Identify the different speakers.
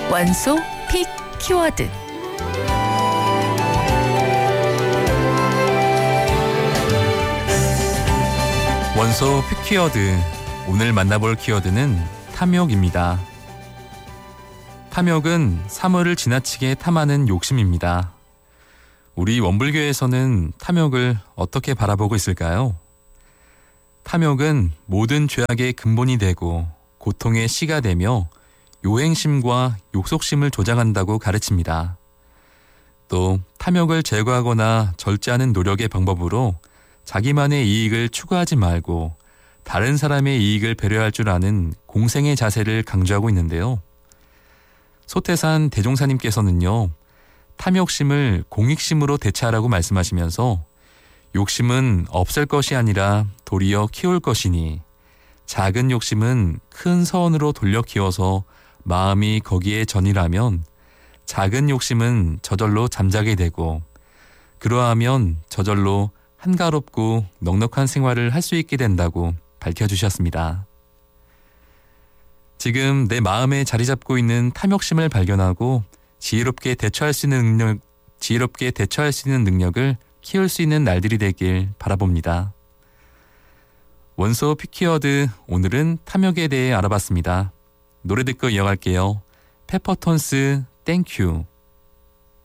Speaker 1: 원소 픽 키워드.
Speaker 2: 원소 픽 키워드. 오늘 만나볼 키워드는 탐욕입니다. 탐욕은 사물을 지나치게 탐하는 욕심입니다. 우리 원불교에서는 탐욕을 어떻게 바라보고 있을까요? 탐욕은 모든 죄악의 근본이 되고 고통의 씨가 되며 요행심과 욕속심을 조장한다고 가르칩니다. 또 탐욕을 제거하거나 절제하는 노력의 방법으로 자기만의 이익을 추구하지 말고 다른 사람의 이익을 배려할 줄 아는 공생의 자세를 강조하고 있는데요. 소태산 대종사님께서는요, 탐욕심을 공익심으로 대체하라고 말씀하시면서 욕심은 없앨 것이 아니라 도리어 키울 것이니 작은 욕심은 큰 서원으로 돌려 키워서 마음이 거기에 전이라면 작은 욕심은 저절로 잠자게 되고 그러하면 저절로 한가롭고 넉넉한 생활을 할 수 있게 된다고 밝혀주셨습니다. 지금 내 마음에 자리 잡고 있는 탐욕심을 발견하고 지혜롭게 대처할 수 있는 능력을 키울 수 있는 날들이 되길 바라봅니다. 원소 픽키워드, 오늘은 탐욕에 대해 알아봤습니다. 노래 듣고 이어갈게요. 페퍼톤스 땡큐.